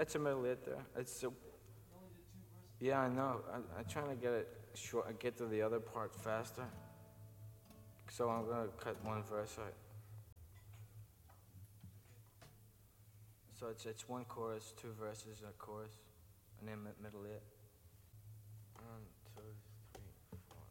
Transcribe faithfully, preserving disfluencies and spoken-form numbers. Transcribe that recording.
That's a middle hit there. It's a, yeah, I know. I, I'm trying to get it short, get to the other part faster. So I'm gonna cut one verse out. So it's it's one chorus, two verses, a chorus, and then mi- middle hit. One, two.